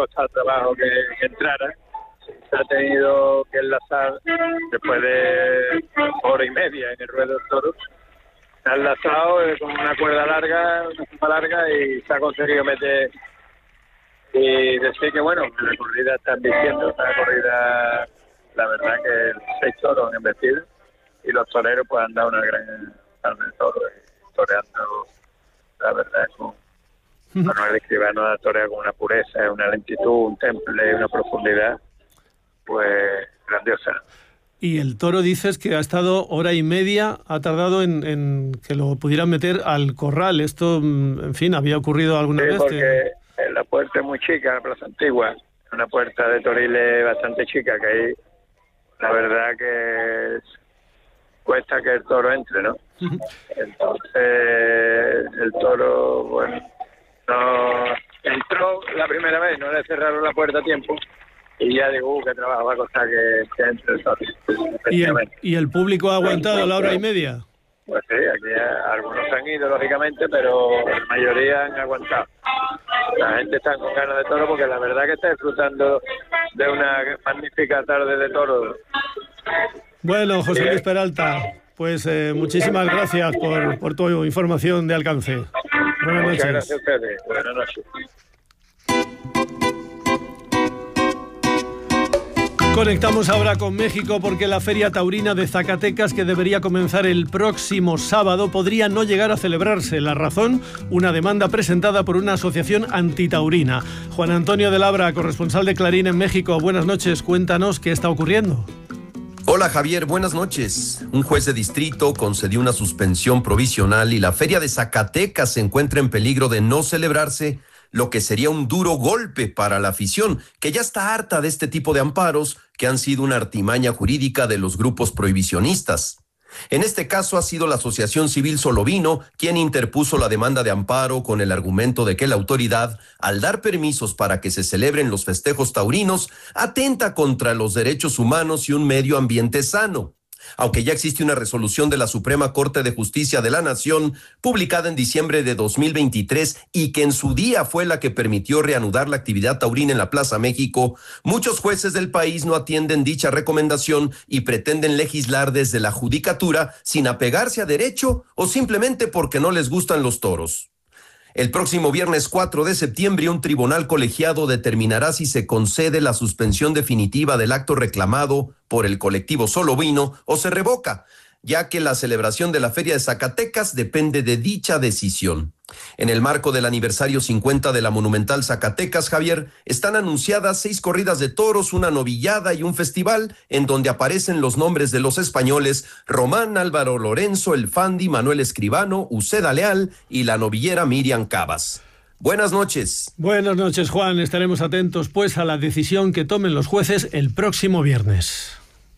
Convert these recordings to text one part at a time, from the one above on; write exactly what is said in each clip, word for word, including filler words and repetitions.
costado trabajo que, que entrara. Se ha tenido que enlazar después de hora y media en el ruedo del toro. Se ha enlazado eh, con una cuerda larga, una cima larga, y se ha conseguido meter y decir que bueno, que la corrida está diciendo, una corrida, la verdad que seis toros han embestido y los toreros pues han dado una gran tarde de toros, toreando, la verdad, con Manuel Escribano ha toreado con una pureza, una lentitud, un temple, una profundidad pues grandiosa. Y el toro, dices que ha estado hora y media, ha tardado en, en que lo pudieran meter al corral. Esto, en fin, ¿había ocurrido alguna sí, vez? Porque que... la puerta es muy chica, la Plaza Antigua, una puerta de toriles bastante chica, que ahí la verdad que es, cuesta que el toro entre, ¿no? Entonces el toro, bueno, no entró la primera vez, no le cerraron la puerta a tiempo. Y ya digo, uh, qué trabajo va a costar que, que entre el toro. ¿Y el, ¿Y el público ha aguantado la hora y media? Pues sí, aquí algunos han ido, lógicamente, pero la mayoría han aguantado. La gente está con ganas de toro porque la verdad que está disfrutando de una magnífica tarde de toro. Bueno, José Luis Peralta, pues eh, muchísimas gracias por, por tu información de alcance. Buenas noches. Muchas gracias a ustedes. Buenas noches. Conectamos ahora con México porque la Feria Taurina de Zacatecas, que debería comenzar el próximo sábado, podría no llegar a celebrarse. La razón, una demanda presentada por una asociación antitaurina. Juan Antonio de Labra, corresponsal de Clarín en México. Buenas noches, cuéntanos qué está ocurriendo. Hola Javier, buenas noches. Un juez de distrito concedió una suspensión provisional y la Feria de Zacatecas se encuentra en peligro de no celebrarse, lo que sería un duro golpe para la afición, que ya está harta de este tipo de amparos que han sido una artimaña jurídica de los grupos prohibicionistas. En este caso ha sido la Asociación Civil Solovino quien interpuso la demanda de amparo con el argumento de que la autoridad, al dar permisos para que se celebren los festejos taurinos, atenta contra los derechos humanos y un medio ambiente sano. Aunque ya existe una resolución de la Suprema Corte de Justicia de la Nación, publicada en diciembre de dos mil veintitrés y que en su día fue la que permitió reanudar la actividad taurina en la Plaza México, muchos jueces del país no atienden dicha recomendación y pretenden legislar desde la judicatura sin apegarse a derecho o simplemente porque no les gustan los toros. El próximo viernes cuatro de septiembre, un tribunal colegiado determinará si se concede la suspensión definitiva del acto reclamado por el colectivo Solovino o se revoca, ya que la celebración de la Feria de Zacatecas depende de dicha decisión. En el marco del aniversario cincuenta de la monumental Zacatecas, Javier, están anunciadas seis corridas de toros, una novillada y un festival en donde aparecen los nombres de los españoles Román Álvaro Lorenzo, el Fandi, Manuel Escribano, Uceda Leal y la novillera Miriam Cabas. Buenas noches. Buenas noches, Juan. Estaremos atentos pues a la decisión que tomen los jueces el próximo viernes.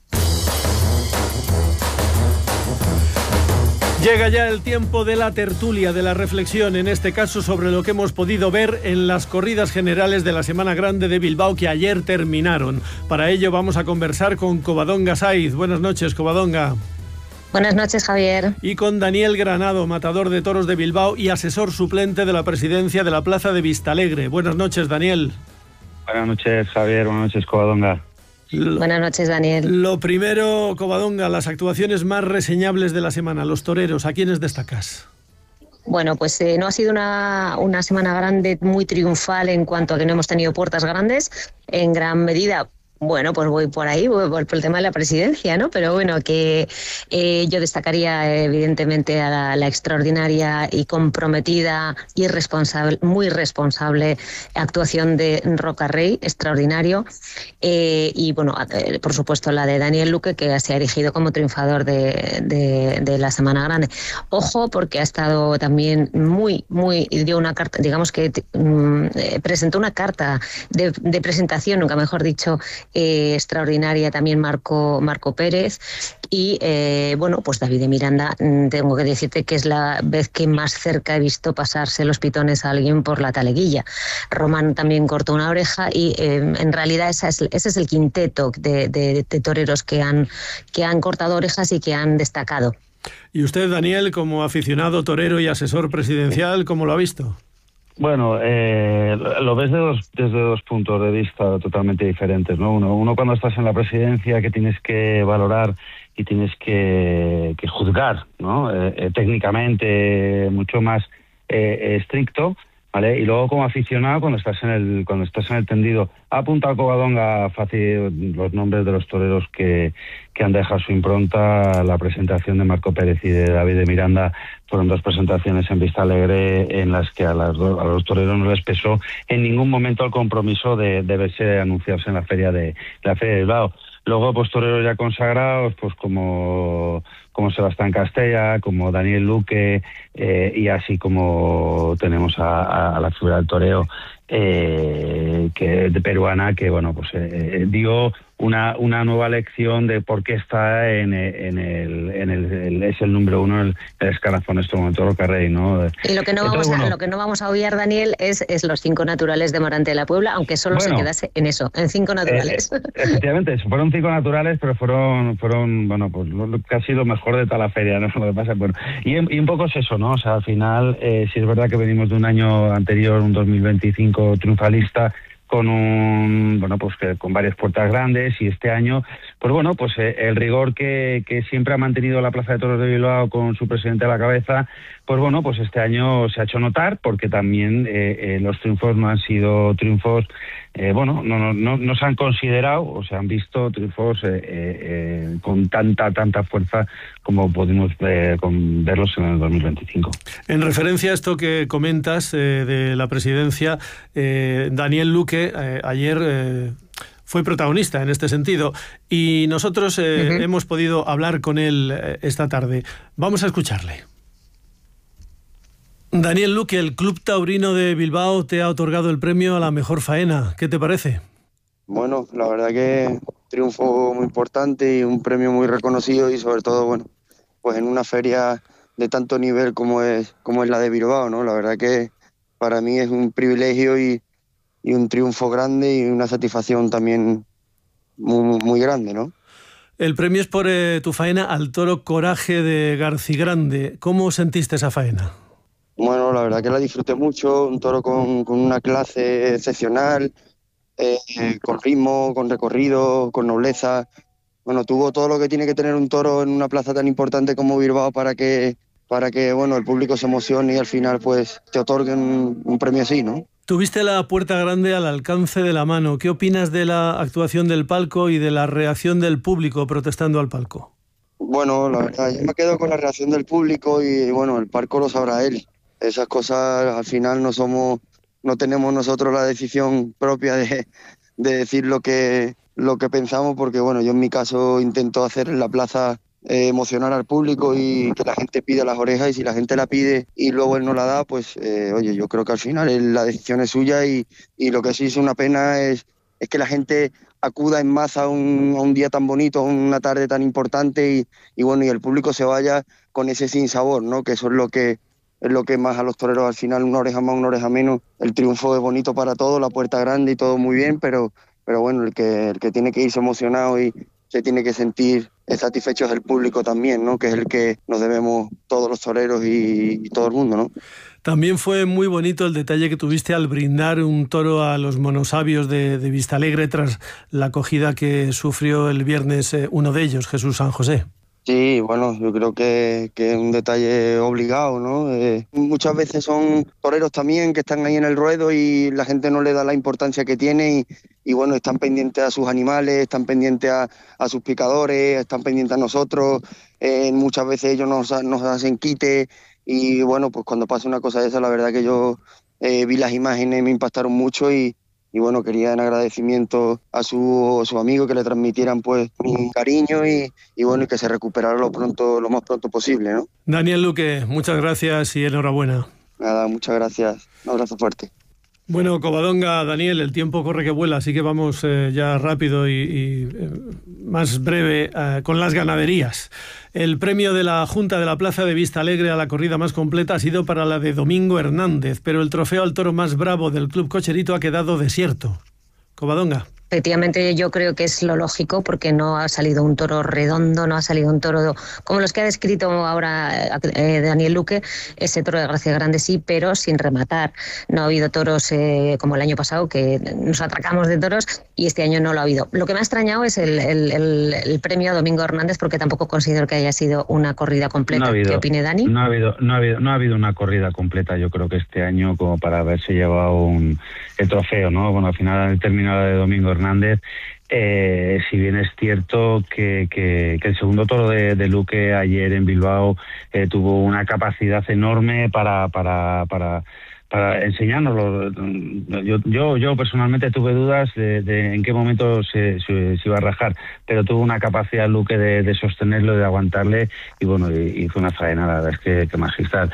Llega ya el tiempo de la tertulia, de la reflexión, en este caso sobre lo que hemos podido ver en las corridas generales de la Semana Grande de Bilbao que ayer terminaron. Para ello vamos a conversar con Covadonga Saiz. Buenas noches, Covadonga. Buenas noches, Javier. Y con Daniel Granado, matador de toros de Bilbao y asesor suplente de la presidencia de la Plaza de Vistalegre. Buenas noches, Daniel. Buenas noches, Javier. Buenas noches, Covadonga. Lo, Buenas noches, Daniel. Lo primero, Covadonga, las actuaciones más reseñables de la semana, los toreros, ¿a quiénes destacas? Bueno, pues eh, no ha sido una, una semana grande muy triunfal en cuanto a que no hemos tenido puertas grandes, en gran medida. Bueno, pues voy por ahí, voy por el tema de la presidencia, ¿no? Pero bueno, que eh, yo destacaría evidentemente a la, la extraordinaria y comprometida y responsable, muy responsable actuación de Roca Rey, extraordinario. Eh, y bueno, eh, por supuesto la de Daniel Luque, que se ha erigido como triunfador de, de, de la Semana Grande. Ojo, porque ha estado también muy, muy, dio una carta, digamos que mm, eh, presentó una carta de, de presentación, nunca mejor dicho, Eh, extraordinaria también Marco, Marco Pérez y eh, bueno, pues David de Miranda, tengo que decirte que es la vez que más cerca he visto pasarse los pitones a alguien por la taleguilla. Román también cortó una oreja y eh, en realidad esa es, ese es el quinteto de, de, de toreros que han, que han cortado orejas y que han destacado. ¿Y usted, Daniel, como aficionado torero y asesor presidencial, cómo lo ha visto? Bueno, eh, lo ves de dos, desde dos puntos de vista totalmente diferentes, ¿no? Uno, uno cuando estás en la presidencia, que tienes que valorar y tienes que, que juzgar, ¿no? Eh, eh, técnicamente mucho más eh, estricto, ¿vale? Y luego como aficionado cuando estás en el cuando estás en el tendido. Ha apuntado Covadonga fácil los nombres de los toreros que, que han dejado su impronta. La presentación de Marco Pérez y de David de Miranda fueron dos presentaciones en Vista Alegre en las que a, las do, a los toreros no les pesó en ningún momento el compromiso de, de verse anunciarse en la feria de la feria de Bilbao. Luego, pues toreros ya consagrados, pues como, como Sebastián Castella, como Daniel Luque, eh, y así como tenemos a, a, a la figura del toreo, eh, que de peruana, que bueno, pues eh, dio una una nueva lección de por qué está en, en el en el, el es el número uno el, el escalafón en este momento Roca Rey, ¿no? Y lo que no Entonces, vamos a bueno, lo que no vamos a obviar, Daniel, es es los cinco naturales de Morante de la Puebla, aunque solo bueno, se quedase en eso, en cinco naturales. Eh, efectivamente, fueron cinco naturales, pero fueron fueron bueno, pues lo, lo, casi lo mejor de toda la feria, ¿no? Lo que pasa, bueno, y, y un poco es eso, ¿no? O sea, al final, eh, si es verdad que venimos de un año anterior, un dos mil veinticinco triunfalista, con un bueno pues que con varias puertas grandes, y este año pues bueno pues eh, el rigor que, que siempre ha mantenido la Plaza de Toros de Bilbao con su presidente a la cabeza, pues bueno pues este año se ha hecho notar, porque también eh, eh, los triunfos no han sido triunfos eh, bueno no, no no no se han considerado o se han visto triunfos eh, eh, con tanta tanta fuerza como pudimos eh, con verlos en el dos mil veinticinco. En referencia a esto que comentas eh, de la presidencia, eh, Daniel Luque eh, ayer eh, fue protagonista en este sentido, y nosotros eh, uh-huh. hemos podido hablar con él eh, esta tarde. Vamos a escucharle. Daniel Luque, el Club Taurino de Bilbao te ha otorgado el premio a la mejor faena. ¿Qué te parece? Bueno, la verdad que triunfo muy importante y un premio muy reconocido, y sobre todo, bueno, pues en una feria de tanto nivel como es como es la de Bilbao, ¿no? La verdad que para mí es un privilegio y, y un triunfo grande y una satisfacción también muy, muy grande, ¿no? El premio es por eh, tu faena al toro Coraje de Garcigrande. ¿Cómo sentiste esa faena? Bueno, la verdad que la disfruté mucho, un toro con, con una clase excepcional, eh, con ritmo, con recorrido, con nobleza. Bueno, tuvo todo lo que tiene que tener un toro en una plaza tan importante como Bilbao para que, para que bueno, el público se emocione y al final pues te otorguen un, un premio así, ¿no? Tuviste la puerta grande al alcance de la mano. ¿Qué opinas de la actuación del palco y de la reacción del público protestando al palco? Bueno, la verdad, yo me quedo con la reacción del público y bueno, el palco lo sabrá él. Esas cosas al final no somos, no tenemos nosotros la decisión propia de, de decir lo que, lo que pensamos, porque bueno, yo en mi caso intento hacer en la plaza eh, emocionar al público y que la gente pida las orejas, y si la gente la pide y luego él no la da, pues eh, oye, yo creo que al final él, la decisión es suya, y, y lo que sí es una pena es, es que la gente acuda en masa a un, a un día tan bonito, a una tarde tan importante, y, y bueno, y el público se vaya con ese sinsabor, ¿no? Que eso es lo que es lo que más a los toreros al final, una oreja más, una oreja menos. El triunfo es bonito para todos, la puerta grande y todo muy bien, pero, pero bueno, el que, el que tiene que irse emocionado y se tiene que sentir satisfecho es el público también, ¿no? Que es el que nos debemos todos los toreros y, y todo el mundo, ¿no? También fue muy bonito el detalle que tuviste al brindar un toro a los monosabios de, de Vistalegre tras la acogida que sufrió el viernes eh, uno de ellos, Jesús San José. Sí, bueno, yo creo que, que es un detalle obligado, ¿no? Eh, muchas veces son toreros también que están ahí en el ruedo y la gente no le da la importancia que tiene, y, y bueno, están pendientes a sus animales, están pendientes a, a sus picadores, están pendientes a nosotros, eh, muchas veces ellos nos, nos hacen quite, y bueno, pues cuando pasa una cosa de esa, la verdad que yo eh, vi las imágenes, me impactaron mucho, y Y bueno, quería en agradecimiento a su, a su amigo que le transmitieran pues mi cariño y, y bueno, y que se recuperara lo pronto, lo más pronto posible, ¿no? Daniel Luque, muchas gracias y enhorabuena. Nada, muchas gracias. Un abrazo fuerte. Bueno, Covadonga, Daniel, el tiempo corre que vuela, así que vamos eh, ya rápido y, y eh, más breve eh, con las ganaderías. El premio de la Junta de la Plaza de Vistalegre a la corrida más completa ha sido para la de Domingo Hernández, pero el trofeo al toro más bravo del Club Cocherito ha quedado desierto. Covadonga. efectivamente yo creo que es lo lógico, porque no ha salido un toro redondo, no ha salido un toro como los que ha descrito ahora eh, Daniel Luque. Ese toro de Gracia Grande sí, pero sin rematar. No ha habido toros eh, como el año pasado, que nos atracamos de toros, y este año no lo ha habido. Lo que me ha extrañado es el, el, el, el premio a Domingo Hernández, porque tampoco considero que haya sido una corrida completa. No ha habido, ¿Qué opine Dani? No ha habido, no ha habido, no ha habido una corrida completa, yo creo que este año, como para haberse llevado un, el trofeo, ¿no? Bueno, al final al terminar la de Domingo Hernández, eh, si bien es cierto que, que, que el segundo toro de, de Luque ayer en Bilbao eh, tuvo una capacidad enorme para, para, para para enseñárnoslo. Yo, yo, yo personalmente tuve dudas de, de en qué momento se, se, se iba a rajar, pero tuvo una capacidad Luque de, de sostenerlo, de aguantarle, y bueno, hizo una faena, la verdad es que, que magistral.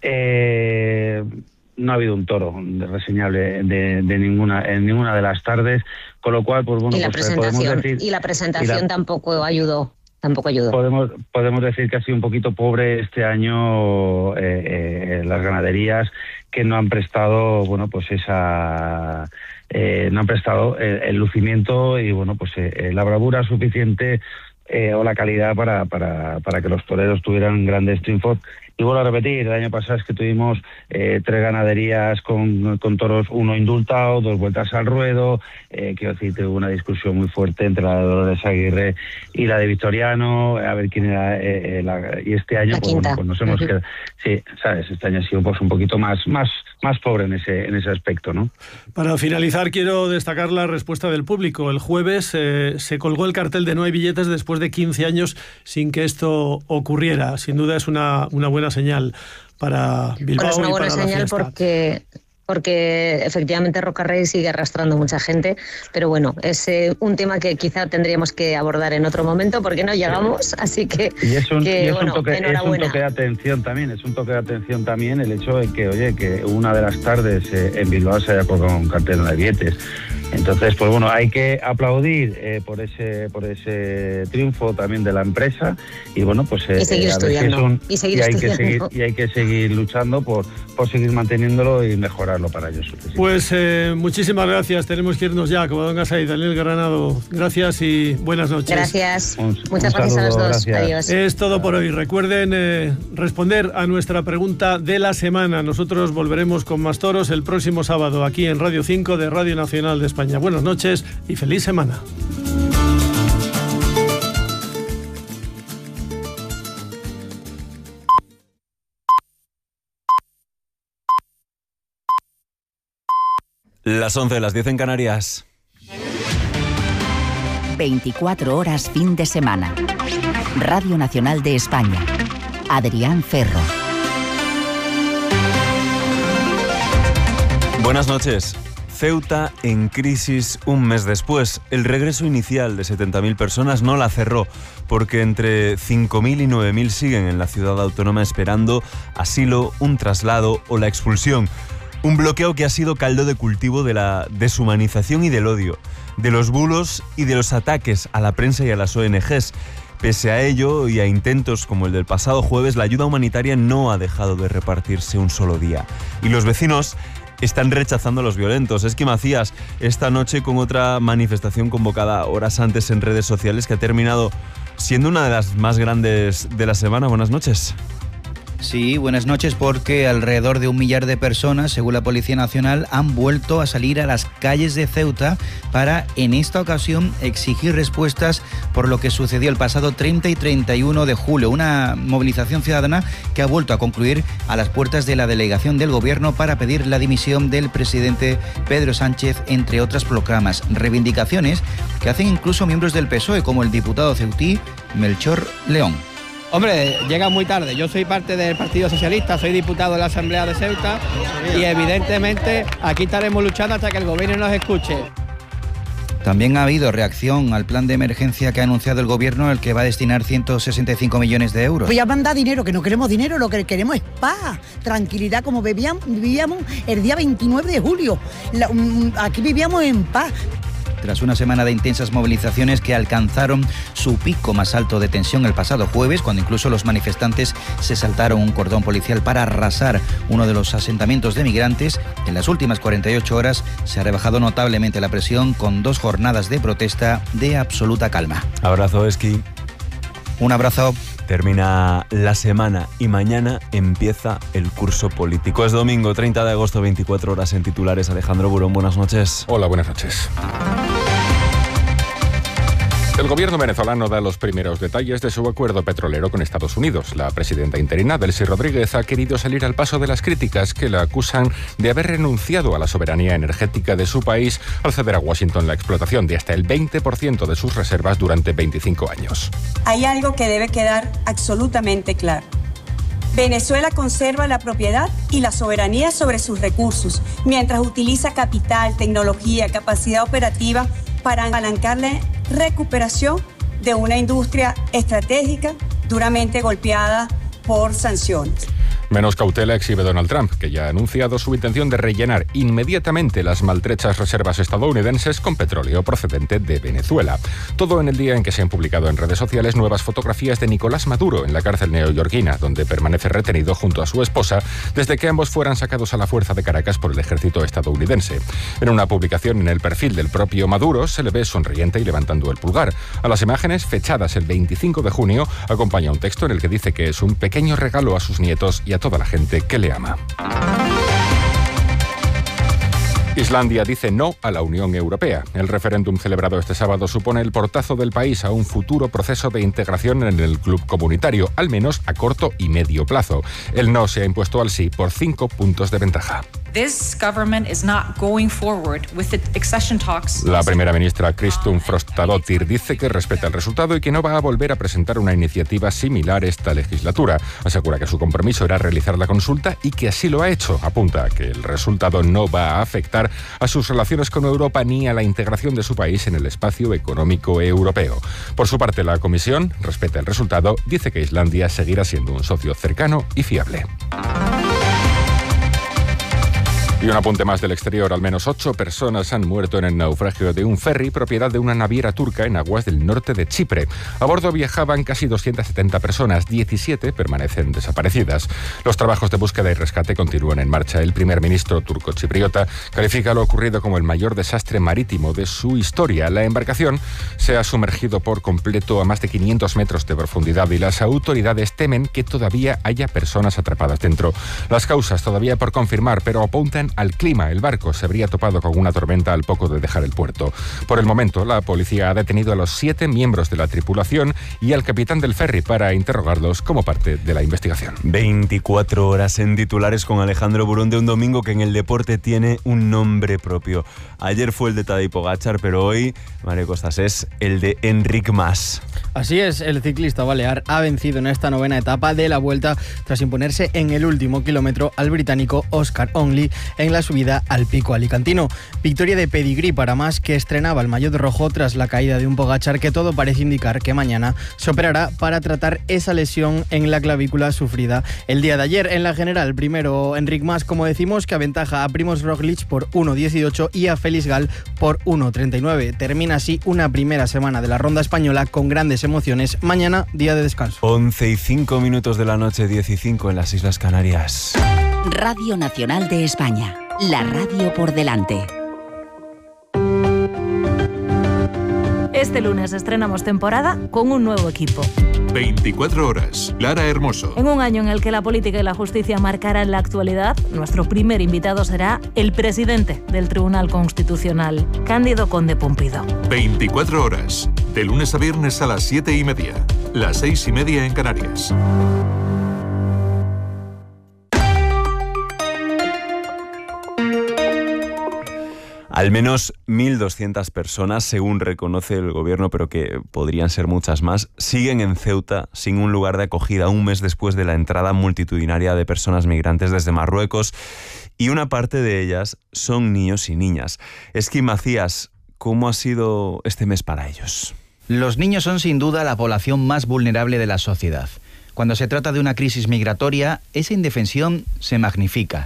Eh, no ha habido un toro reseñable de, de ninguna en ninguna de las tardes, con lo cual, pues bueno, y la pues, presentación, podemos decir, y la presentación y la, tampoco ayudó. Tampoco ayudó. Podemos, podemos decir que ha sido un poquito pobre este año eh, eh, las ganaderías, que no han prestado, bueno, pues esa, eh, no han prestado el, el lucimiento y, bueno, pues eh, la bravura suficiente eh, o la calidad para, para, para que los toreros tuvieran grandes triunfos. Y vuelvo a repetir, el año pasado es que tuvimos eh, tres ganaderías con, con toros, uno indultado, dos vueltas al ruedo, eh, quiero decir, tuvo una discusión muy fuerte entre la de Dolores Aguirre y la de Victoriano, a ver quién era, eh, eh, la, y este año, pues, bueno, pues nos hemos uh-huh. quedado, sí, sabes, este año ha sido pues un poquito más, más, más pobre en ese, en ese aspecto, ¿no? Para finalizar, quiero destacar la respuesta del público. El jueves eh, se colgó el cartel de no hay billetes después de quince años sin que esto ocurriera. Sin duda es una, una buena señal para Bilbao. Bueno, es una buena y para señal la fiesta. porque porque efectivamente Rocarrey sigue arrastrando mucha gente, pero bueno, es eh, un tema que quizá tendríamos que abordar en otro momento porque no llegamos, así que, y es un, que y es bueno, un toque, enhorabuena. Es un toque de atención también, es un toque de atención también el hecho de que, oye, que una de las tardes eh, en Bilbao se haya colgado un cartel de billetes. Entonces, pues bueno, hay que aplaudir eh, por ese por ese triunfo también de la empresa y bueno, pues eh, y seguir a ver estudiando si es un, y, seguir y hay estudiando. que seguir y hay que seguir luchando por por seguir manteniéndolo y mejorarlo para ellos. Pues eh, muchísimas gracias. Tenemos que irnos ya. Como Don Gasay, Daniel Granado, gracias y buenas noches. Gracias. Un, Muchas un gracias saludo, a los dos. gracias. Adiós. Es todo por hoy. Recuerden eh, responder a nuestra pregunta de la semana. Nosotros volveremos con más toros el próximo sábado aquí en Radio cinco de Radio Nacional de España. Buenas noches y feliz semana. Las once, las diez en Canarias. veinticuatro horas fin de semana. Radio Nacional de España. Adrián Ferro. Buenas noches. Ceuta en crisis un mes después. El regreso inicial de setenta mil personas no la cerró, porque entre cinco mil y nueve mil siguen en la ciudad autónoma esperando asilo, un traslado o la expulsión. Un bloqueo que ha sido caldo de cultivo de la deshumanización y del odio, de los bulos y de los ataques a la prensa y a las O N Ges. Pese a ello y a intentos como el del pasado jueves, la ayuda humanitaria no ha dejado de repartirse un solo día. Y los vecinos están rechazando a los violentos. Esqui Macías, esta noche con otra manifestación convocada horas antes en redes sociales que ha terminado siendo una de las más grandes de la semana. Buenas noches. Sí, buenas noches, porque alrededor de un millar de personas, según la Policía Nacional, han vuelto a salir a las calles de Ceuta para, en esta ocasión, exigir respuestas por lo que sucedió el pasado treinta y treinta y uno de julio. Una movilización ciudadana que ha vuelto a concluir a las puertas de la delegación del Gobierno para pedir la dimisión del presidente Pedro Sánchez, entre otras proclamas. Reivindicaciones que hacen incluso miembros del P S O E, como el diputado ceutí Melchor León. Hombre, llega muy tarde. Yo soy parte del Partido Socialista, soy diputado de la Asamblea de Ceuta y evidentemente aquí estaremos luchando hasta que el gobierno nos escuche. También ha habido reacción al plan de emergencia que ha anunciado el Gobierno, el que va a destinar ciento sesenta y cinco millones de euros. Pues ya manda dinero, que no queremos dinero, lo que queremos es paz, tranquilidad, como vivíamos, vivíamos el día veintinueve de julio. La, um, aquí vivíamos en paz. tras una semana de intensas movilizaciones que alcanzaron su pico más alto de tensión el pasado jueves, cuando incluso los manifestantes se saltaron un cordón policial para arrasar uno de los asentamientos de migrantes. En las últimas cuarenta y ocho horas se ha rebajado notablemente la presión, con dos jornadas de protesta de absoluta calma. Abrazo, Esqui. Un abrazo. Termina la semana y mañana empieza el curso político. Es domingo treinta de agosto, veinticuatro horas en titulares. Alejandro Burón, buenas noches. Hola, buenas noches. El gobierno venezolano da los primeros detalles de su acuerdo petrolero con Estados Unidos. La presidenta interina, Delcy Rodríguez, ha querido salir al paso de las críticas que la acusan de haber renunciado a la soberanía energética de su país al ceder a Washington la explotación de hasta el veinte por ciento de sus reservas durante veinticinco años. Hay algo que debe quedar absolutamente claro. Venezuela conserva la propiedad y la soberanía sobre sus recursos, mientras utiliza capital, tecnología, capacidad operativa para apalancar la recuperación de una industria estratégica duramente golpeada por sanciones. Menos cautela exhibe Donald Trump, que ya ha anunciado su intención de rellenar inmediatamente las maltrechas reservas estadounidenses con petróleo procedente de Venezuela. Todo en el día en que se han publicado en redes sociales nuevas fotografías de Nicolás Maduro en la cárcel neoyorquina, donde permanece retenido junto a su esposa desde que ambos fueran sacados a la fuerza de Caracas por el ejército estadounidense. En una publicación en el perfil del propio Maduro se le ve sonriente y levantando el pulgar. A las imágenes, fechadas el veinticinco de junio, acompaña un texto en el que dice que es un pequeño regalo a sus nietos y a toda la gente que le ama. Islandia dice no a la Unión Europea. El referéndum celebrado este sábado supone el portazo del país a un futuro proceso de integración en el club comunitario, al menos a corto y medio plazo. El no se ha impuesto al sí por cinco puntos de ventaja. This government is not going forward with the accession talks. La primera ministra Kristún Frostadóttir dice que respeta el resultado y que no va a volver a presentar una iniciativa similar esta legislatura. Asegura que su compromiso era realizar la consulta y que así lo ha hecho. Apunta que el resultado no va a afectar a sus relaciones con Europa ni a la integración de su país en el espacio económico europeo. Por su parte, la Comisión respeta el resultado, dice que Islandia seguirá siendo un socio cercano y fiable. Y un apunte más del exterior. Al menos ocho personas han muerto en el naufragio de un ferry propiedad de una naviera turca en aguas del norte de Chipre. A bordo viajaban casi doscientas setenta personas, diecisiete permanecen desaparecidas. Los trabajos de búsqueda y rescate continúan en marcha. El primer ministro turco-chipriota califica lo ocurrido como el mayor desastre marítimo de su historia. La embarcación se ha sumergido por completo a más de quinientos metros de profundidad y las autoridades temen que todavía haya personas atrapadas dentro. Las causas todavía por confirmar, pero apuntan al clima. El barco se habría topado con una tormenta al poco de dejar el puerto. Por el momento, la policía ha detenido a los siete miembros de la tripulación y al capitán del ferry para interrogarlos como parte de la investigación. veinticuatro horas en titulares con Alejandro Burón, de un domingo que en el deporte tiene un nombre propio. Ayer fue el de Tadej Pogačar, pero hoy, Mario Costas, es el de Enric Mas. Así es, el ciclista balear ha vencido en esta novena etapa de la Vuelta tras imponerse en el último kilómetro al británico Oscar Onley en la subida al Pico Alicantino. Victoria de pedigrí para Mas, que estrenaba el maillot rojo tras la caída de un Pogačar que todo parece indicar que mañana se operará para tratar esa lesión en la clavícula sufrida el día de ayer. En la general, primero Enric Mas, como decimos, que aventaja a Primož Roglič por uno dieciocho y a Félix Gall por uno treinta y nueve. Termina así una primera semana de la ronda española con grandes emociones. Mañana, día de descanso. once y cinco minutos de la noche, diez y cinco en las Islas Canarias. Radio Nacional de España, la radio por delante. Este lunes estrenamos temporada con un nuevo equipo. veinticuatro horas, Lara Hermoso. En un año en el que la política y la justicia marcarán la actualidad, nuestro primer invitado será el presidente del Tribunal Constitucional, Cándido Conde Pumpido. veinticuatro horas, de lunes a viernes a las siete y media, las seis y media en Canarias. Al menos mil doscientas personas, según reconoce el gobierno, pero que podrían ser muchas más, siguen en Ceuta sin un lugar de acogida un mes después de la entrada multitudinaria de personas migrantes desde Marruecos, y una parte de ellas son niños y niñas. Esqui Macías, ¿cómo ha sido este mes para ellos? Los niños son sin duda la población más vulnerable de la sociedad. Cuando se trata de una crisis migratoria, esa indefensión se magnifica.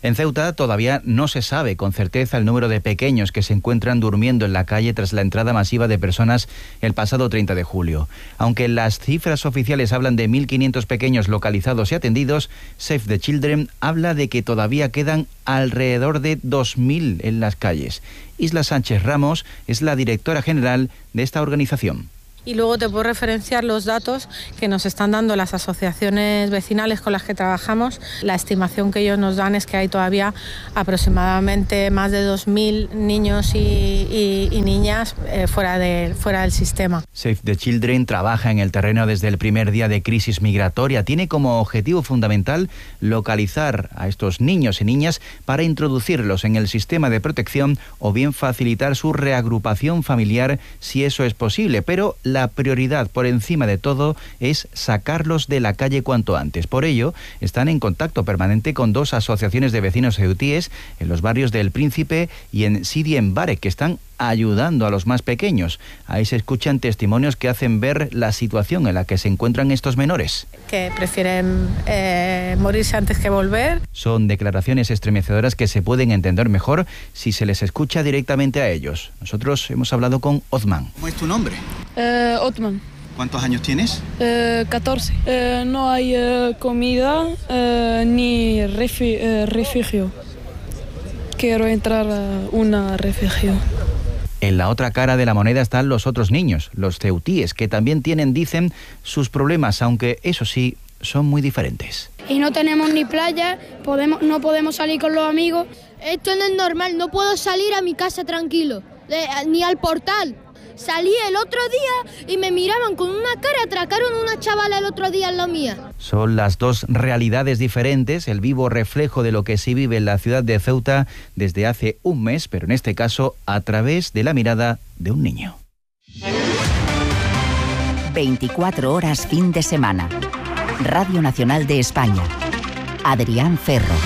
En Ceuta todavía no se sabe con certeza el número de pequeños que se encuentran durmiendo en la calle tras la entrada masiva de personas el pasado treinta de julio. Aunque las cifras oficiales hablan de mil quinientos pequeños localizados y atendidos, Save the Children habla de que todavía quedan alrededor de dos mil en las calles. Isla Sánchez Ramos es la directora general de esta organización. Y luego te puedo referenciar los datos que nos están dando las asociaciones vecinales con las que trabajamos. La estimación que ellos nos dan es que hay todavía aproximadamente más de dos mil niños y, y, y niñas eh, fuera, de, fuera del sistema. Save the Children trabaja en el terreno desde el primer día de crisis migratoria. Tiene como objetivo fundamental localizar a estos niños y niñas para introducirlos en el sistema de protección o bien facilitar su reagrupación familiar si eso es posible, pero la prioridad por encima de todo es sacarlos de la calle cuanto antes. Por ello, están en contacto permanente con dos asociaciones de vecinos ceutíes en los barrios del Príncipe y en Sidi Mbarek, que están ayudando a los más pequeños. Ahí se escuchan testimonios que hacen ver la situación en la que se encuentran estos menores. Que prefieren eh, morirse antes que volver. Son declaraciones estremecedoras que se pueden entender mejor si se les escucha directamente a ellos. Nosotros hemos hablado con Othman. ¿Cómo es tu nombre? Eh, Othman. ¿Cuántos años tienes? Eh, catorce. Eh, no hay eh, comida eh, ni refi- eh, refugio. Quiero entrar a un refugio. En la otra cara de la moneda están los otros niños, los ceutíes, que también tienen, dicen, sus problemas, aunque eso sí, son muy diferentes. Y no tenemos ni playa, podemos, no podemos salir con los amigos. Esto no es normal, no puedo salir a mi casa tranquilo, de, ni al portal. Salí el otro día y me miraban con una cara, atracaron una chavala el otro día en la mía. Son las dos realidades diferentes, el vivo reflejo de lo que se vive en la ciudad de Ceuta desde hace un mes, pero en este caso a través de la mirada de un niño. veinticuatro horas fin de semana. Radio Nacional de España. Adrián Ferro.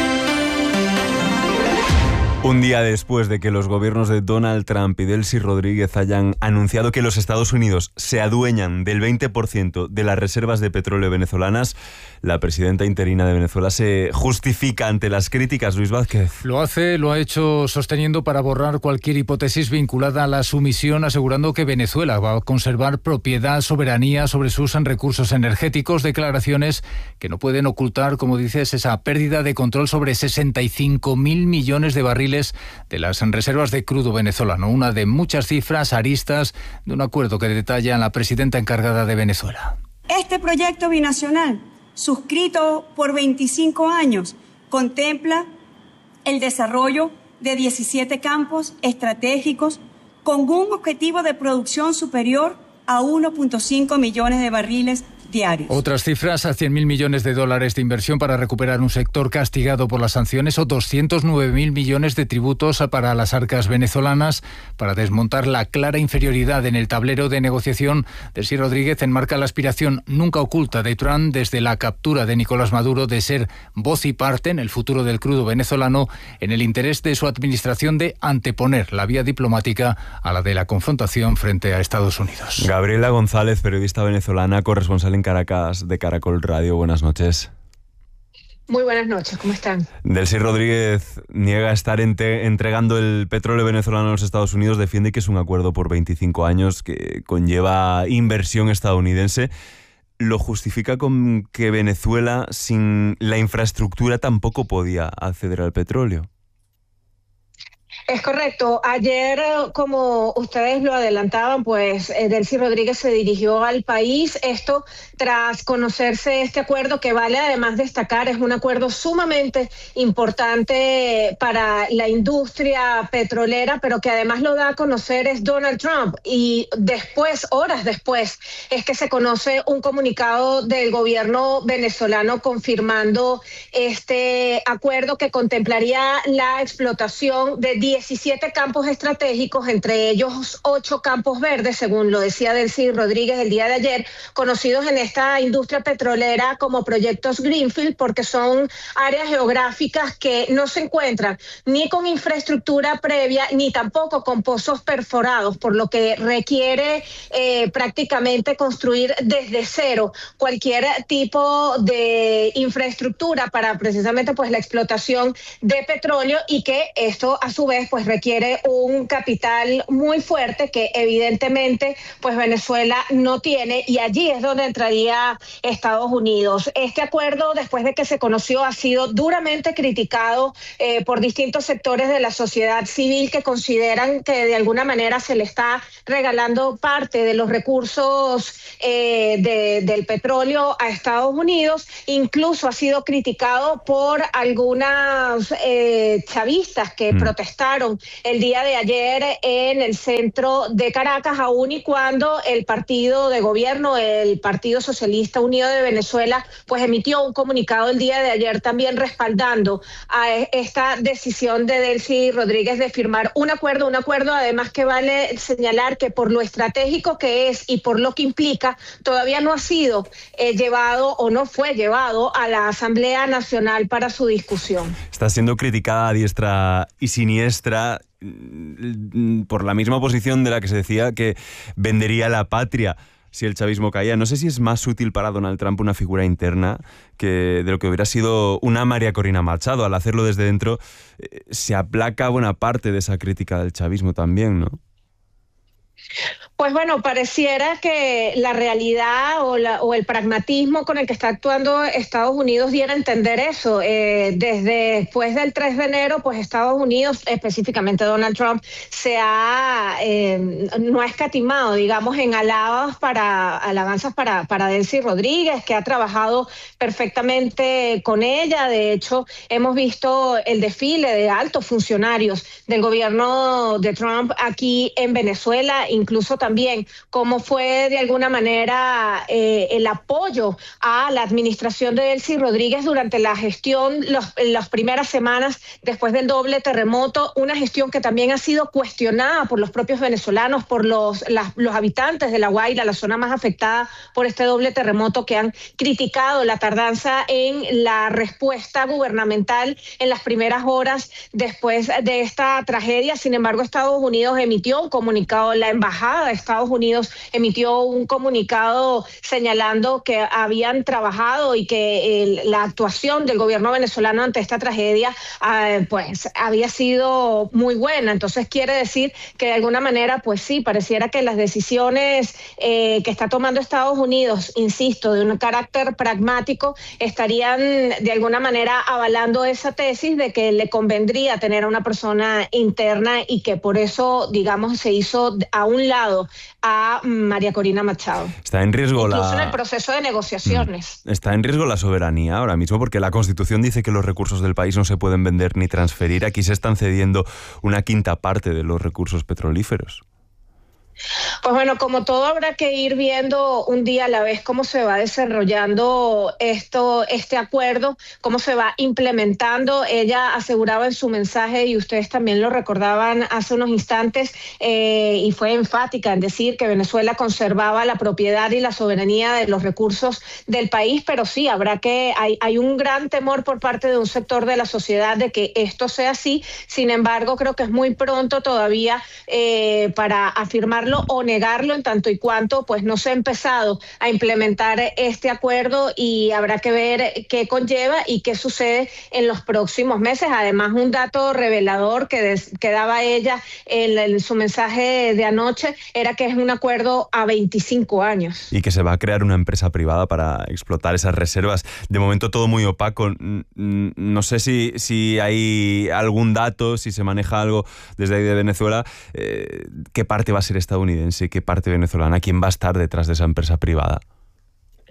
Un día después de que los gobiernos de Donald Trump y Delcy Rodríguez hayan anunciado que los Estados Unidos se adueñan del veinte por ciento de las reservas de petróleo venezolanas, la presidenta interina de Venezuela se justifica ante las críticas. Luis Vázquez. Lo hace, lo ha hecho sosteniendo para borrar cualquier hipótesis vinculada a la sumisión, asegurando que Venezuela va a conservar propiedad, soberanía sobre sus recursos energéticos, declaraciones que no pueden ocultar, como dices, esa pérdida de control sobre sesenta y cinco mil millones de barriles de las reservas de crudo venezolano, una de muchas cifras aristas de un acuerdo que detalla la presidenta encargada de Venezuela. Este proyecto binacional, suscrito por veinticinco años, contempla el desarrollo de diecisiete campos estratégicos con un objetivo de producción superior a uno punto cinco millones de barriles diarios. Otras cifras, a cien mil millones de dólares de inversión para recuperar un sector castigado por las sanciones o doscientos nueve mil millones de tributos para las arcas venezolanas para desmontar la clara inferioridad en el tablero de negociación. Delcy Rodríguez enmarca la aspiración nunca oculta de Trump desde la captura de Nicolás Maduro de ser voz y parte en el futuro del crudo venezolano, en el interés de su administración de anteponer la vía diplomática a la de la confrontación frente a Estados Unidos. Gabriela González, periodista venezolana, corresponsal en Caracas de Caracol Radio. Buenas noches. Muy buenas noches, ¿cómo están? Delcy Rodríguez niega estar ente- entregando el petróleo venezolano a los Estados Unidos, defiende que es un acuerdo por veinticinco años que conlleva inversión estadounidense. Lo justifica con que Venezuela, sin la infraestructura, tampoco podía acceder al petróleo. Es correcto. Ayer, como ustedes lo adelantaban, pues eh, Delcy Rodríguez se dirigió al país. Esto tras conocerse este acuerdo, que vale además destacar, es un acuerdo sumamente importante para la industria petrolera, pero que además lo da a conocer es Donald Trump. Y después, horas después, es que se conoce un comunicado del gobierno venezolano confirmando este acuerdo que contemplaría la explotación de diez diecisiete campos estratégicos, entre ellos ocho campos verdes, según lo decía Delcy Rodríguez el día de ayer, conocidos en esta industria petrolera como proyectos Greenfield, porque son áreas geográficas que no se encuentran ni con infraestructura previa ni tampoco con pozos perforados, por lo que requiere eh, prácticamente construir desde cero cualquier tipo de infraestructura para precisamente pues la explotación de petróleo, y que esto a su vez pues requiere un capital muy fuerte que evidentemente pues Venezuela no tiene, y allí es donde entraría Estados Unidos. Este acuerdo, después de que se conoció, ha sido duramente criticado eh, por distintos sectores de la sociedad civil, que consideran que de alguna manera se le está regalando parte de los recursos eh, de, del petróleo a Estados Unidos. Incluso ha sido criticado por algunas eh, chavistas que mm. protestaron el día de ayer en el centro de Caracas, aún y cuando el partido de gobierno, el Partido Socialista Unido de Venezuela, pues emitió un comunicado el día de ayer también respaldando a esta decisión de Delcy Rodríguez de firmar un acuerdo, un acuerdo además que vale señalar que por lo estratégico que es y por lo que implica, todavía no ha sido eh, llevado o no fue llevado a la Asamblea Nacional para su discusión. Está siendo criticada a diestra y siniestra por la misma oposición de la que se decía que vendería la patria si el chavismo caía. No sé si es más útil para Donald Trump una figura interna que de lo que hubiera sido una María Corina Machado. Al hacerlo desde dentro, eh, se aplaca buena parte de esa crítica del chavismo también, ¿no? Pues bueno, pareciera que la realidad o, la, o el pragmatismo con el que está actuando Estados Unidos diera a entender eso. Eh, desde después del tres de enero, pues Estados Unidos, específicamente Donald Trump, se ha eh, no ha escatimado, digamos, en alabas para alabanzas para, para Delcy Rodríguez, que ha trabajado perfectamente con ella. De hecho, hemos visto el desfile de altos funcionarios del gobierno de Trump aquí en Venezuela, incluso también también cómo fue de alguna manera eh, el apoyo a la administración de Delcy Rodríguez durante la gestión, los, las primeras semanas después del doble terremoto, una gestión que también ha sido cuestionada por los propios venezolanos, por los, las, los habitantes de La Guaira, la zona más afectada por este doble terremoto, que han criticado la tardanza en la respuesta gubernamental en las primeras horas después de esta tragedia. Sin embargo, Estados Unidos emitió un comunicado, la embajada de Estados Unidos emitió un comunicado señalando que habían trabajado y que el, la actuación del gobierno venezolano ante esta tragedia eh, pues había sido muy buena. Entonces quiere decir que de alguna manera, pues sí, pareciera que las decisiones eh, que está tomando Estados Unidos, insisto, de un carácter pragmático, estarían de alguna manera avalando esa tesis de que le convendría tener a una persona interna, y que por eso, digamos, se hizo a un lado a María Corina Machado. Está en riesgo Incluso la... en el proceso de negociaciones. Está en riesgo la soberanía ahora mismo, porque la Constitución dice que los recursos del país no se pueden vender ni transferir. Aquí se están cediendo una quinta parte de los recursos petrolíferos. Pues bueno, como todo, habrá que ir viendo un día a la vez cómo se va desarrollando esto, este acuerdo, cómo se va implementando. Ella aseguraba en su mensaje, y ustedes también lo recordaban hace unos instantes, eh, y fue enfática en decir que Venezuela conservaba la propiedad y la soberanía de los recursos del país, pero sí, habrá que, hay, hay un gran temor por parte de un sector de la sociedad de que esto sea así. Sin embargo, creo que es muy pronto todavía eh, para afirmarlo o negarlo, en tanto y cuanto pues no se ha empezado a implementar este acuerdo, y habrá que ver qué conlleva y qué sucede en los próximos meses. Además, un dato revelador que, des, que daba ella en, en su mensaje de anoche era que es un acuerdo a veinticinco años. Y que se va a crear una empresa privada para explotar esas reservas. De momento todo muy opaco. No sé si, si hay algún dato, si se maneja algo desde ahí de Venezuela. Eh, ¿Qué parte va a ser estadounidense y qué parte venezolana? ¿Quién va a estar detrás de esa empresa privada?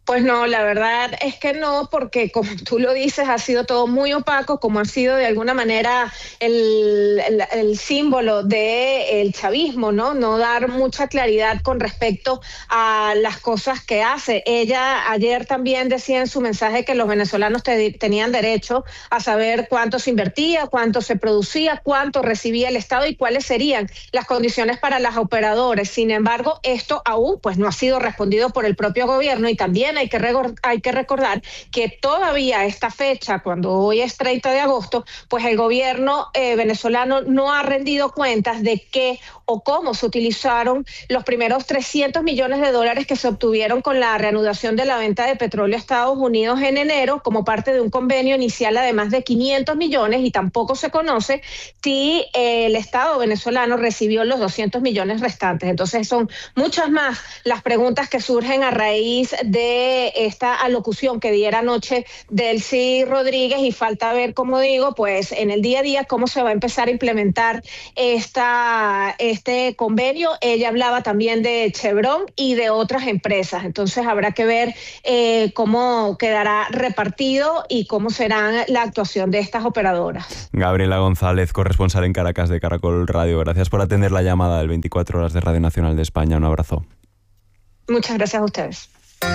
Pues no, la verdad es que no, porque como tú lo dices, ha sido todo muy opaco, como ha sido de alguna manera el, el, el símbolo del chavismo, ¿no? No dar mucha claridad con respecto a las cosas que hace. Ella ayer también decía en su mensaje que los venezolanos te, tenían derecho a saber cuánto se invertía, cuánto se producía, cuánto recibía el Estado y cuáles serían las condiciones para las operadoras. Sin embargo, esto aún pues no ha sido respondido por el propio gobierno y también Hay que, hay que recordar que todavía a esta fecha, cuando hoy es treinta de agosto, pues el gobierno eh, venezolano no ha rendido cuentas de qué o cómo se utilizaron los primeros trescientos millones de dólares que se obtuvieron con la reanudación de la venta de petróleo a Estados Unidos en enero como parte de un convenio inicial de más de quinientos millones, y tampoco se conoce si eh, el Estado venezolano recibió los doscientos millones restantes. Entonces son muchas más las preguntas que surgen a raíz de esta alocución que diera anoche Delcy Rodríguez, y falta ver, como digo, pues en el día a día cómo se va a empezar a implementar esta este convenio. Ella hablaba también de Chevron y de otras empresas, entonces habrá que ver eh, cómo quedará repartido y cómo será la actuación de estas operadoras. Gabriela González, corresponsal en Caracas de Caracol Radio, gracias por atender la llamada del veinticuatro horas de Radio Nacional de España. Un abrazo. Muchas gracias a ustedes.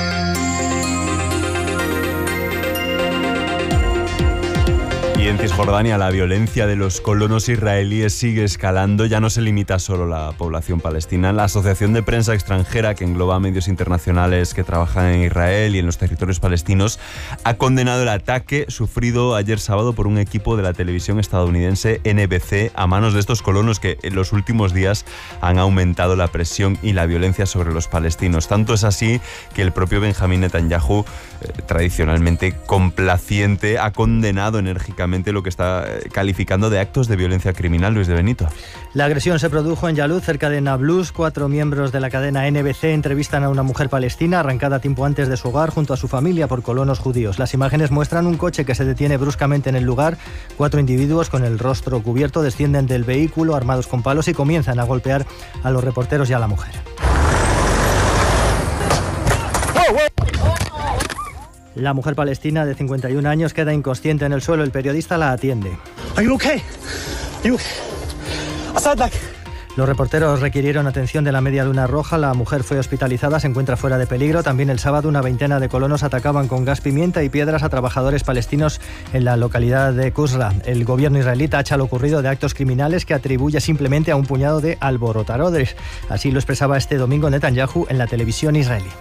Y en Cisjordania la violencia de los colonos israelíes sigue escalando. Ya no se limita solo a la población palestina. La Asociación de Prensa Extranjera, que engloba a medios internacionales que trabajan en Israel y en los territorios palestinos, ha condenado el ataque sufrido ayer sábado por un equipo de la televisión estadounidense N B C a manos de estos colonos que en los últimos días han aumentado la presión y la violencia sobre los palestinos. Tanto es así que el propio Benjamín Netanyahu, eh, tradicionalmente complaciente, ha condenado enérgicamente lo que está calificando de actos de violencia criminal. Luis de Benito. La agresión se produjo en Yalud, cerca de Nablus. Cuatro miembros de la cadena N B C entrevistan a una mujer palestina arrancada tiempo antes de su hogar junto a su familia por colonos judíos. Las imágenes muestran un coche que se detiene bruscamente en el lugar. Cuatro individuos con el rostro cubierto descienden del vehículo armados con palos y comienzan a golpear a los reporteros y a la mujer. La mujer palestina de cincuenta y un años queda inconsciente en el suelo. El periodista la atiende. Are you okay? Are you... Los reporteros requirieron atención de la Media Luna Roja. La mujer fue hospitalizada, se encuentra fuera de peligro. También el sábado una veintena de colonos atacaban con gas pimienta y piedras a trabajadores palestinos en la localidad de Qusra. El gobierno israelí tacha lo ocurrido de actos criminales que atribuye simplemente a un puñado de alborotadores. Así lo expresaba este domingo Netanyahu en la televisión israelí.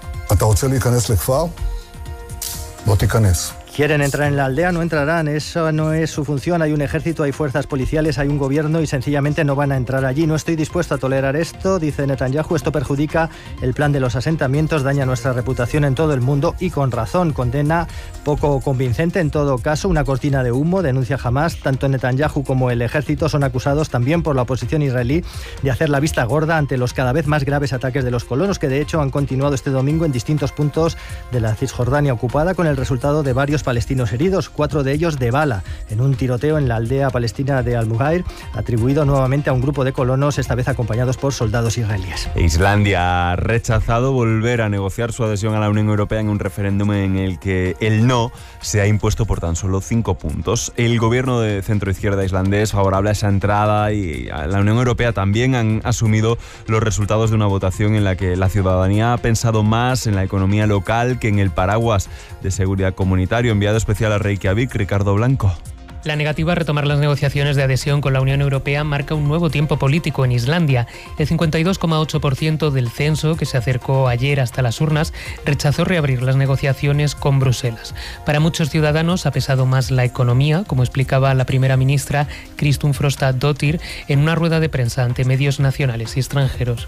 Quieren entrar en la aldea, no entrarán, eso no es su función. Hay un ejército, hay fuerzas policiales, hay un gobierno y sencillamente no van a entrar allí. No estoy dispuesto a tolerar esto, dice Netanyahu. Esto perjudica el plan de los asentamientos, daña nuestra reputación en todo el mundo y con razón. Condena poco convincente en todo caso, una cortina de humo, denuncia Hamás. Tanto Netanyahu como el ejército son acusados también por la oposición israelí de hacer la vista gorda ante los cada vez más graves ataques de los colonos, que de hecho han continuado este domingo en distintos puntos de la Cisjordania ocupada, con el resultado de varios palestinos heridos, cuatro de ellos de bala, en un tiroteo en la aldea palestina de Al-Muhair, atribuido nuevamente a un grupo de colonos, esta vez acompañados por soldados israelíes. Islandia ha rechazado volver a negociar su adhesión a la Unión Europea en un referéndum en el que el no se ha impuesto por tan solo cinco puntos. El gobierno de centroizquierda islandés, favorable a esa entrada, y a la Unión Europea también han asumido los resultados de una votación en la que la ciudadanía ha pensado más en la economía local que en el paraguas de seguridad comunitario. Enviado especial a Reykjavik, Ricardo Blanco. La negativa a retomar las negociaciones de adhesión con la Unión Europea marca un nuevo tiempo político en Islandia. El cincuenta y dos coma ocho por ciento del censo, que se acercó ayer hasta las urnas, rechazó reabrir las negociaciones con Bruselas. Para muchos ciudadanos ha pesado más la economía, como explicaba la primera ministra Kristrún Frostadóttir en una rueda de prensa ante medios nacionales y extranjeros.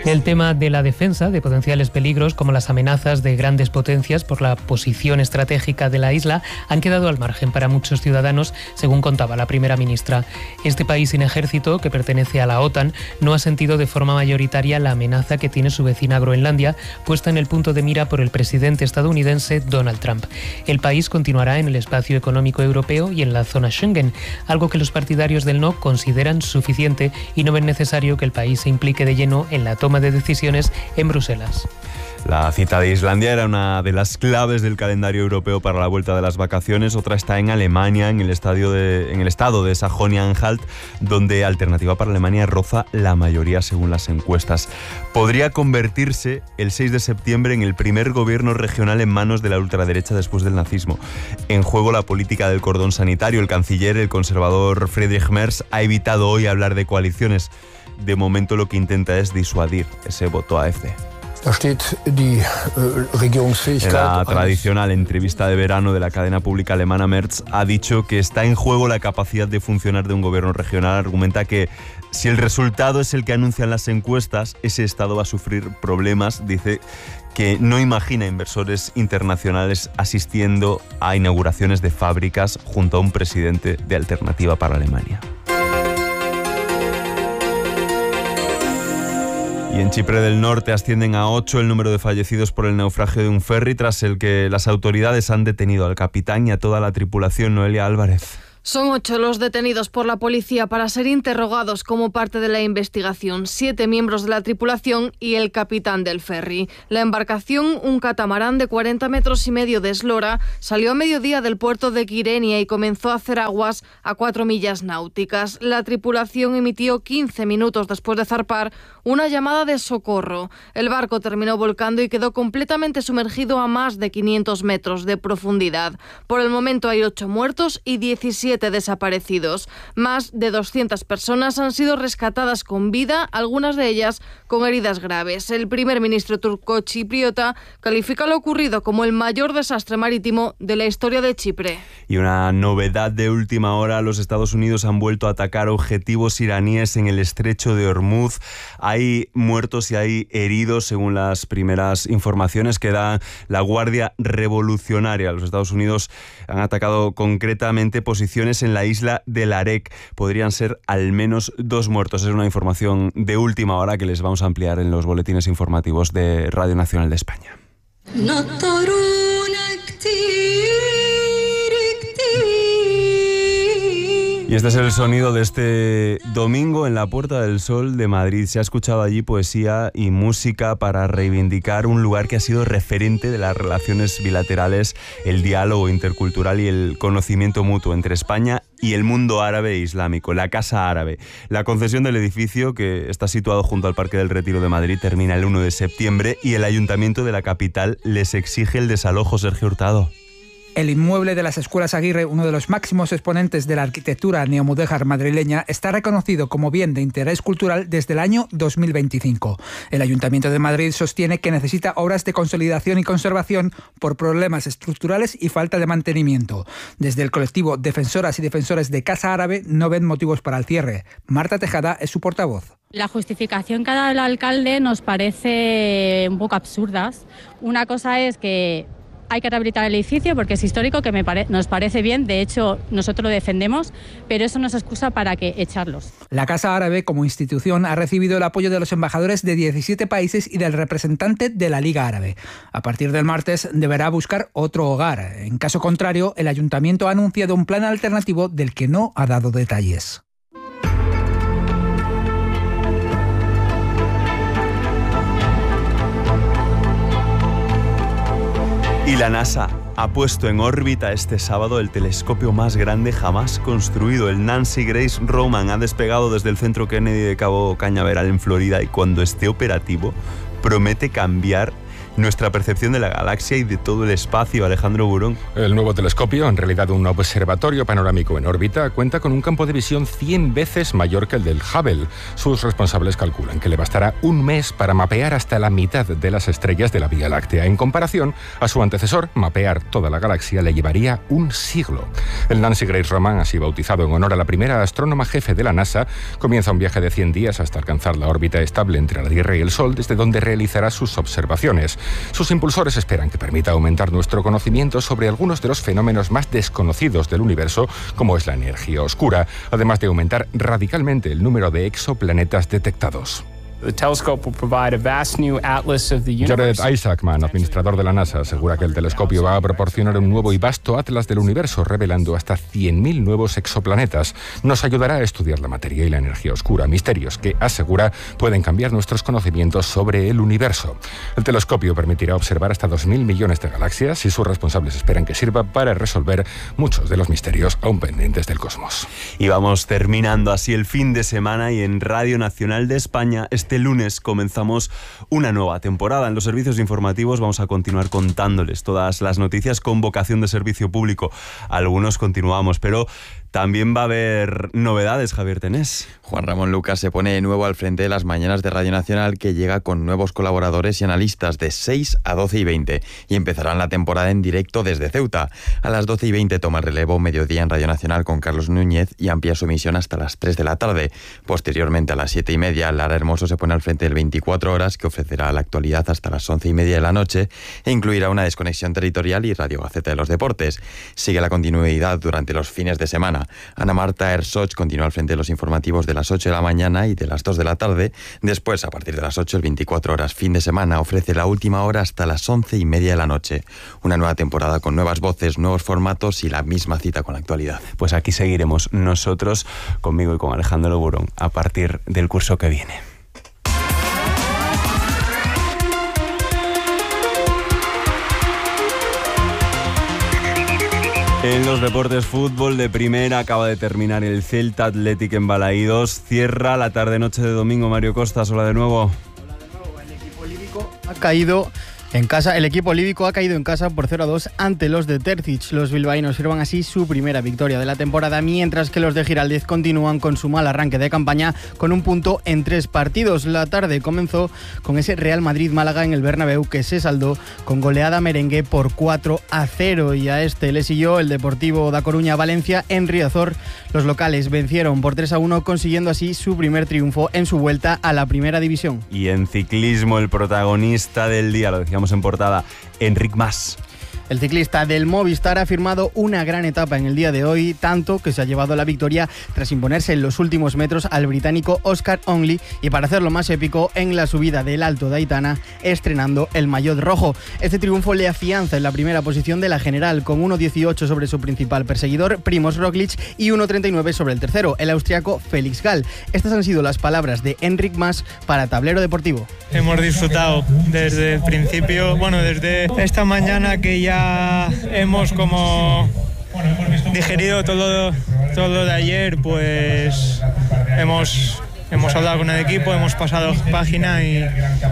El tema de la defensa de potenciales peligros como las amenazas de grandes potencias por la posición estratégica de la isla han quedado al margen para muchos ciudadanos, según contaba la primera ministra. Este país sin ejército, que pertenece a la OTAN, no ha sentido de forma mayoritaria la amenaza que tiene su vecina Groenlandia, puesta en el punto de mira por el presidente estadounidense Donald Trump. El país continuará en el espacio económico europeo y en la zona Schengen, algo que los partidarios del no consideran suficiente y no ven necesario que el país se implique de lleno en la toma de decisiones en Bruselas. La cita de Islandia era una de las claves del calendario europeo para la vuelta de las vacaciones. Otra está en Alemania, en el, estadio de, en el estado de Sajonia-Anhalt, donde Alternativa para Alemania roza la mayoría según las encuestas. Podría convertirse el seis de septiembre en el primer gobierno regional en manos de la ultraderecha después del nazismo. En juego la política del cordón sanitario. El canciller, el conservador Friedrich Merz, ha evitado hoy hablar de coaliciones. De momento lo que intenta es disuadir ese voto A F D. En la tradicional entrevista de verano de la cadena pública alemana, Merz ha dicho que está en juego la capacidad de funcionar de un gobierno regional. Argumenta que si el resultado es el que anuncian las encuestas, ese estado va a sufrir problemas. Dice que no imagina inversores internacionales asistiendo a inauguraciones de fábricas junto a un presidente de Alternativa para Alemania. Y en Chipre del Norte ascienden a ocho el número de fallecidos por el naufragio de un ferry, tras el que las autoridades han detenido al capitán y a toda la tripulación. Noelia Álvarez. Son ocho los detenidos por la policía para ser interrogados como parte de la investigación. Siete miembros de la tripulación y el capitán del ferry. La embarcación, un catamarán de cuarenta metros y medio de eslora, salió a mediodía del puerto de Kyrenia y comenzó a hacer aguas a cuatro millas náuticas. La tripulación emitió quince minutos después de zarpar una llamada de socorro. El barco terminó volcando y quedó completamente sumergido a más de quinientos metros de profundidad. Por el momento hay ocho muertos y diecisiete desaparecidos. Más de doscientas personas han sido rescatadas con vida, algunas de ellas con heridas graves. El primer ministro turco chipriota califica lo ocurrido como el mayor desastre marítimo de la historia de Chipre. Y una novedad de última hora: los Estados Unidos han vuelto a atacar objetivos iraníes en el estrecho de Hormuz. Hay muertos y hay heridos, según las primeras informaciones que da la Guardia Revolucionaria. Los Estados Unidos han atacado concretamente posiciones en la isla de Larek. Podrían ser al menos dos muertos. Es una información de última hora que les vamos a ampliar en los boletines informativos de Radio Nacional de España. Y este es el sonido de este domingo en la Puerta del Sol de Madrid. Se ha escuchado allí poesía y música para reivindicar un lugar que ha sido referente de las relaciones bilaterales, el diálogo intercultural y el conocimiento mutuo entre España y el mundo árabe e islámico, la Casa Árabe. La concesión del edificio, que está situado junto al Parque del Retiro de Madrid, termina el uno de septiembre y el Ayuntamiento de la capital les exige el desalojo. Sergio Hurtado. El inmueble de las Escuelas Aguirre, uno de los máximos exponentes de la arquitectura neomudéjar madrileña, está reconocido como bien de interés cultural desde el año dos mil veinticinco. El Ayuntamiento de Madrid sostiene que necesita obras de consolidación y conservación por problemas estructurales y falta de mantenimiento. Desde el colectivo Defensoras y Defensores de Casa Árabe no ven motivos para el cierre. Marta Tejada es su portavoz. La justificación que ha dado el alcalde nos parece un poco absurda. Una cosa es que hay que rehabilitar el edificio porque es histórico, que me pare- nos parece bien, de hecho nosotros lo defendemos, pero eso no es excusa para que echarlos. La Casa Árabe como institución ha recibido el apoyo de los embajadores de diecisiete países y del representante de la Liga Árabe. A partir del martes deberá buscar otro hogar. En caso contrario, el ayuntamiento ha anunciado un plan alternativo del que no ha dado detalles. Y la NASA ha puesto en órbita este sábado el telescopio más grande jamás construido. El Nancy Grace Roman ha despegado desde el Centro Kennedy de Cabo Cañaveral en Florida y cuando esté operativo promete cambiar nuestra percepción de la galaxia y de todo el espacio, Alejandro Burón. El nuevo telescopio, en realidad un observatorio panorámico en órbita, cuenta con un campo de visión cien veces mayor que el del Hubble. Sus responsables calculan que le bastará un mes para mapear hasta la mitad de las estrellas de la Vía Láctea. En comparación a su antecesor, mapear toda la galaxia le llevaría un siglo. El Nancy Grace Roman, así bautizado en honor a la primera astrónoma jefe de la NASA, comienza un viaje de cien días hasta alcanzar la órbita estable entre la Tierra y el Sol, desde donde realizará sus observaciones. Sus impulsores esperan que permita aumentar nuestro conocimiento sobre algunos de los fenómenos más desconocidos del universo, como es la energía oscura, además de aumentar radicalmente el número de exoplanetas detectados. Jared Isaacman, administrador de la NASA, asegura que el telescopio va a proporcionar un nuevo y vasto atlas del universo, revelando hasta cien mil nuevos exoplanetas. Nos ayudará a estudiar la materia y la energía oscura, misterios que, asegura, pueden cambiar nuestros conocimientos sobre el universo. El telescopio permitirá observar hasta dos mil millones de galaxias y sus responsables esperan que sirva para resolver muchos de los misterios aún pendientes del cosmos. Y vamos terminando así el fin de semana, y en Radio Nacional de España Este lunes comenzamos una nueva temporada. En los servicios informativos vamos a continuar contándoles todas las noticias con vocación de servicio público. Algunos continuamos, pero también va a haber novedades, Javier Tenés. Juan Ramón Lucas se pone de nuevo al frente de las mañanas de Radio Nacional, que llega con nuevos colaboradores y analistas de seis a doce y veinte, y empezarán la temporada en directo desde Ceuta. A las doce y veinte toma el relevo Mediodía en Radio Nacional con Carlos Núñez y amplía su emisión hasta las tres de la tarde. Posteriormente, a las siete y media, Lara Hermoso se pone al frente del veinticuatro horas, que ofrecerá la actualidad hasta las once y media de la noche e incluirá una desconexión territorial y Radio Gaceta de los Deportes. Sigue la continuidad durante los fines de semana. Ana Marta Ersoch continúa al frente de los informativos de las ocho de la mañana y de las dos de la tarde. Después, a partir de las ocho, el veinticuatro horas fin de semana ofrece la última hora hasta las once y media de la noche. Una nueva temporada con nuevas voces, nuevos formatos y la misma cita con la actualidad. Pues aquí seguiremos nosotros, conmigo y con Alejandro Burón, a partir del curso que viene. En los deportes, fútbol de primera, acaba de terminar el Celta Athletic en Balaídos. Cierra la tarde-noche de domingo. Mario Costas, hola de nuevo. Hola de nuevo. El equipo líbico ha caído en casa. El equipo líbico ha caído en casa por cero a dos ante los de Terzic. Los bilbaínos firman así su primera victoria de la temporada, mientras que los de Giraldez continúan con su mal arranque de campaña con un punto en tres partidos. La tarde comenzó con ese Real Madrid-Málaga en el Bernabéu, que se saldó con goleada merengue por cuatro a cero, y a este le siguió el Deportivo da Coruña-Valencia en Riazor. Los locales vencieron por tres a uno, consiguiendo así su primer triunfo en su vuelta a la primera división. Y en ciclismo, el protagonista del día, lo decíamos en portada, Enric Mas. El ciclista del Movistar ha firmado una gran etapa en el día de hoy, tanto que se ha llevado la victoria tras imponerse en los últimos metros al británico Oscar Onley, y para hacerlo más épico, en la subida del Alto de Aitana, estrenando el maillot rojo. Este triunfo le afianza en la primera posición de la general, con uno dieciocho sobre su principal perseguidor, Primož Roglic, y uno treinta y nueve sobre el tercero, el austriaco Felix Gall. Estas han sido las palabras de Enric Mas para Tablero Deportivo. Hemos disfrutado desde el principio, bueno, desde esta mañana que ya hemos como digerido todo, todo lo de ayer, pues hemos, hemos hablado con el equipo, hemos pasado página y,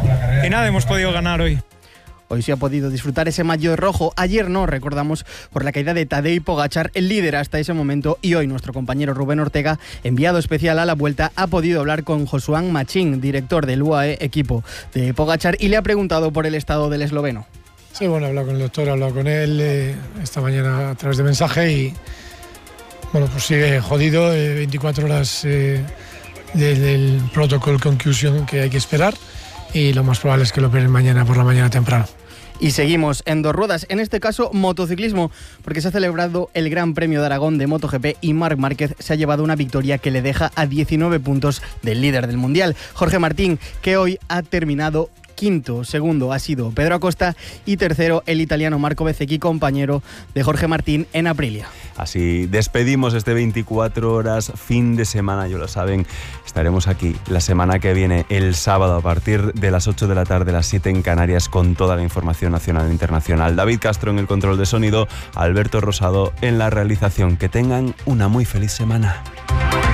y nada, hemos podido ganar hoy. Hoy se ha podido disfrutar ese maillot rojo. Ayer no, recordamos, por la caída de Tadej Pogačar, el líder hasta ese momento, y hoy nuestro compañero Rubén Ortega, enviado especial a la Vuelta, ha podido hablar con Josuán Machín, director del U A E equipo de Pogačar, y le ha preguntado por el estado del esloveno. Sí, bueno, he hablado con el doctor, he hablado con él eh, esta mañana a través de mensaje y bueno, pues sigue jodido, eh, veinticuatro horas eh, de, del protocol concussion que hay que esperar, y lo más probable es que lo operen mañana por la mañana temprano. Y seguimos en dos ruedas, en este caso motociclismo, porque se ha celebrado el Gran Premio de Aragón de MotoGP y Marc Márquez se ha llevado una victoria que le deja a diecinueve puntos del líder del Mundial, Jorge Martín, que hoy ha terminado quinto. Segundo ha sido Pedro Acosta y tercero el italiano Marco Bezzecchi, compañero de Jorge Martín en Aprilia. Así despedimos este veinticuatro horas fin de semana, ya lo saben, estaremos aquí la semana que viene, el sábado, a partir de las ocho de la tarde, las siete en Canarias, con toda la información nacional e internacional. David Castro en el control de sonido, Alberto Rosado en la realización. Que tengan una muy feliz semana.